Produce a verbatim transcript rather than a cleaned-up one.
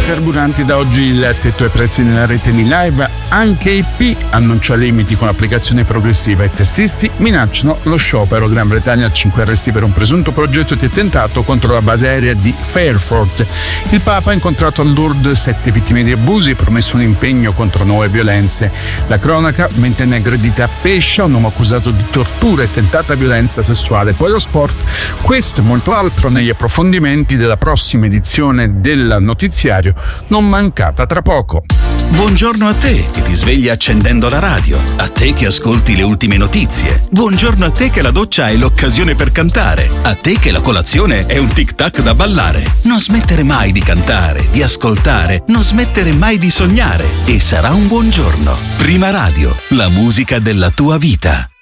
carburanti, da oggi il tetto ai prezzi nella rete di Live. Anche I P annuncia limiti con applicazione progressiva e tessisti minacciano lo sciopero. Gran Bretagna, cinque arresti per un presunto progetto di attentato contro la base aerea di Fairford. Il Papa ha incontrato a Lourdes sette vittime di abusi e promesso un impegno contro nuove violenze. La cronaca, ventenne aggredita a Pescia, un uomo accusato di tortura e tentata violenza sessuale. Poi lo sport, questo e molto altro negli approfondimenti della prossima edizione del notiziario, non mancata tra poco. Buongiorno a te che ti svegli accendendo la radio, a te che ascolti le ultime notizie. Buongiorno a te che la doccia è l'occasione per cantare, a te che la colazione è un tic-tac da ballare. Non smettere mai di cantare, di ascoltare, non smettere mai di sognare e sarà un buon giorno. Prima Radio, la musica della tua vita.